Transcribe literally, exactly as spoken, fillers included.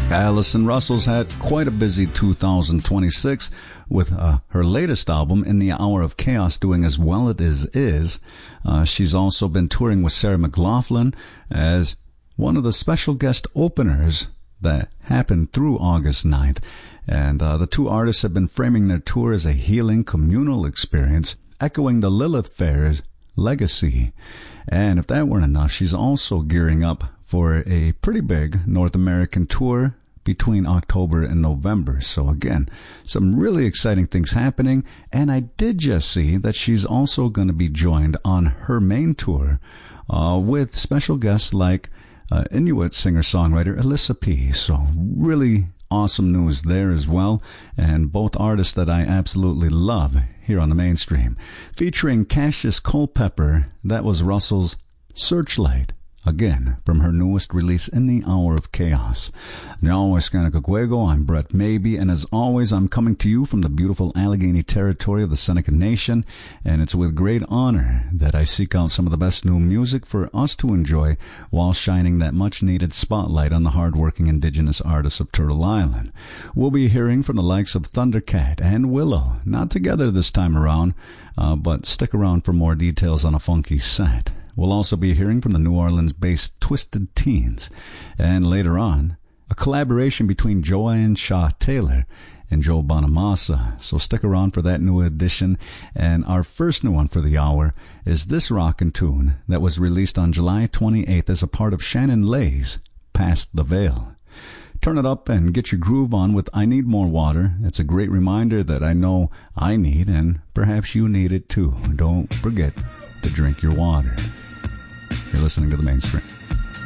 Allison Russell's had quite a busy two thousand twenty-six with uh, her latest album, In the Hour of Chaos, doing as well as it is. Uh, she's also been touring with Sarah McLachlan as one of the special guest openers that happened through August ninth. And uh, the two artists have been framing their tour as a healing communal experience, echoing the Lilith Fair's legacy. And if that weren't enough, she's also gearing up for a pretty big North American tour between October and November. So again, some really exciting things happening. And I did just see that she's also going to be joined on her main tour uh, with special guests like uh, Inuit singer-songwriter Alyssa P. So really awesome news there as well. And both artists that I absolutely love here on the mainstream. Featuring Cassius Culpepper, that was Russell's Searchlight. Again, from her newest release, In the Hour of Chaos. Now, Escanacagüego, I'm Brett Maybe, and as always, I'm coming to you from the beautiful Allegheny territory of the Seneca Nation, and it's with great honor that I seek out some of the best new music for us to enjoy while shining that much-needed spotlight on the hard-working indigenous artists of Turtle Island. We'll be hearing from the likes of Thundercat and Willow, not together this time around, uh, but stick around for more details on a funky set. We'll also be hearing from the New Orleans-based Twisted Teens, and later on, a collaboration between Joanne Shaw Taylor and Joe Bonamassa. So stick around for that new edition. And our first new one for the hour is this rockin' tune that was released on July twenty-eighth as a part of Shannon Lay's Past the Veil. Turn it up and get your groove on with I Need More Water. It's a great reminder that I know I need, and perhaps you need it too. Don't forget to drink your water. You're listening to The Mainstream.